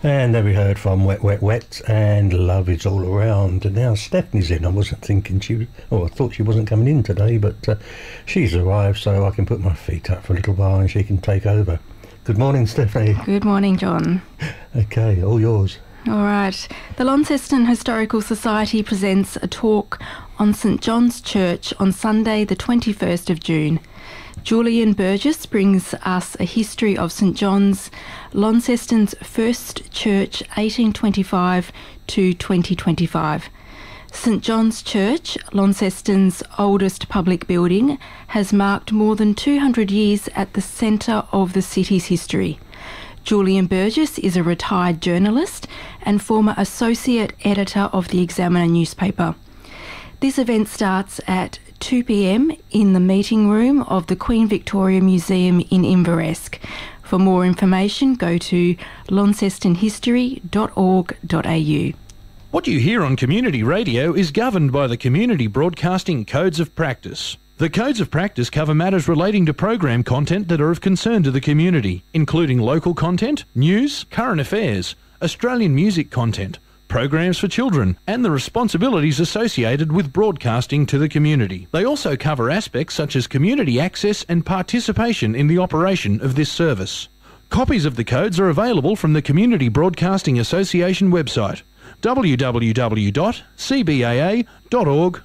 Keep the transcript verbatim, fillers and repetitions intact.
And then we heard from Wet, Wet, Wet and Love Is All Around. And now Stephanie's in. I wasn't thinking she was, oh, I thought she wasn't coming in today, but uh, she's arrived, so I can put my feet up for a little while and she can take over. Good morning, Stephanie. Good morning, John. Okay, all yours. All right. The Launceston Historical Society presents a talk on St John's Church on Sunday, the twenty-first of June. Julian Burgess brings us a history of St John's, Launceston's first church, eighteen twenty-five to twenty twenty-five. St John's Church, Launceston's oldest public building, has marked more than two hundred years at the centre of the city's history. Julian Burgess is a retired journalist and former associate editor of the Examiner newspaper. This event starts at two p m in the meeting room of the Queen Victoria Museum in Inveresk. For more information, go to launceston history dot org dot a u. What you hear on community radio is governed by the Community Broadcasting Codes of Practice. The Codes of Practice cover matters relating to program content that are of concern to the community, including local content, news, current affairs, Australian music content, programs for children, and the responsibilities associated with broadcasting to the community. They also cover aspects such as community access and participation in the operation of this service. Copies of the codes are available from the Community Broadcasting Association website, w w w dot c b a a dot org